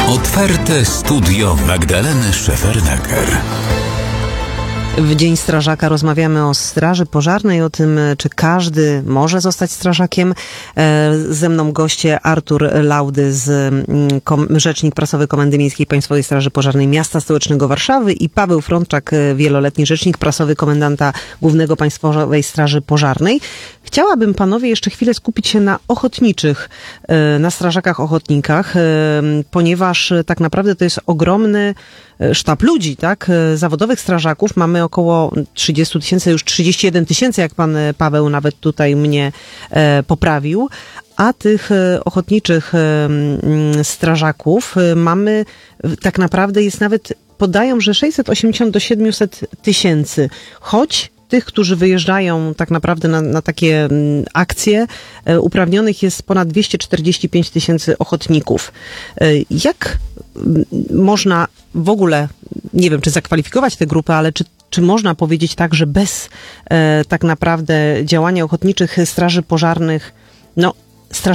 Otwarte studio Magdaleny Szefernaker. W Dzień Strażaka rozmawiamy o straży pożarnej, o tym, czy każdy może zostać strażakiem. Ze mną goście Artur Laudy, rzecznik prasowy Komendy Miejskiej Państwowej Straży Pożarnej Miasta Stołecznego Warszawy, i Paweł Frączak, wieloletni rzecznik prasowy komendanta Głównego Państwowej Straży Pożarnej. Chciałabym, panowie, jeszcze chwilę skupić się na ochotniczych, na strażakach ochotnikach, ponieważ tak naprawdę to jest ogromny sztab ludzi, tak? Zawodowych strażaków mamy około 30 000, już 31 000, jak pan Paweł nawet tutaj mnie poprawił, a tych ochotniczych strażaków mamy tak naprawdę jest nawet, podają, że 680 do 700 tysięcy, choć tych, którzy wyjeżdżają tak naprawdę na takie akcje, uprawnionych jest ponad 245 000 ochotników. Jak można w ogóle, nie wiem, czy zakwalifikować tę grupę, ale czy można powiedzieć tak, że bez tak naprawdę działania ochotniczych straży pożarnych, no